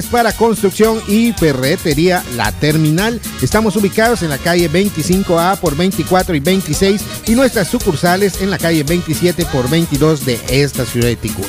para construcción y ferretería La Terminal. Estamos ubicados en la calle 25A por 24 y 26 y nuestras sucursales en la calle 27 por 22 de esta ciudad de Ticuna.